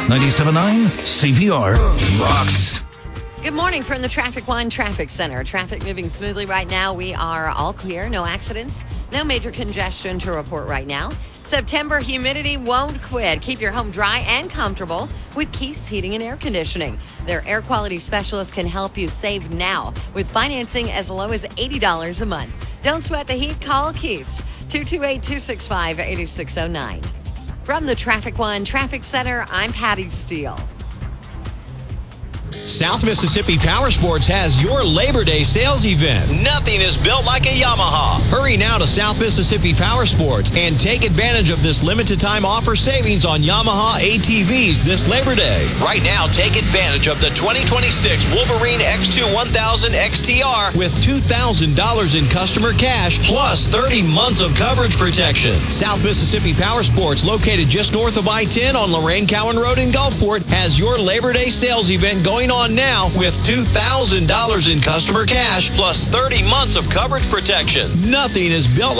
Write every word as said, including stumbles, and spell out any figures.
ninety-seven point nine C P R rocks. Good morning from the Traffic One Traffic Center. Traffic moving smoothly right now. We are all clear. No accidents. No major congestion to report right now. September humidity won't quit. Keep your home dry and comfortable with Keith's Heating and Air Conditioning. Their air quality specialists can help you save now with financing as low as eighty dollars a month. Don't sweat the heat. Call Keith's two two eight, two six five, eight six zero nine. From the Traffic One Traffic Center, I'm Patty Steele. South Mississippi Power Sports has your Labor Day sales event. Nothing is built like a Yamaha. Hurry now to South Mississippi Power Sports and take advantage of this limited time offer savings on Yamaha A T Vs this Labor Day. Right now, take advantage of the twenty twenty-six Wolverine X two one thousand X T R with two thousand dollars in customer cash plus thirty months of coverage protection. South Mississippi Power Sports, located just north of I ten on Lorain Cowan Road in Gulfport, has your Labor Day sales event going on now with two thousand dollars in customer cash plus thirty months of coverage protection. Nothing is built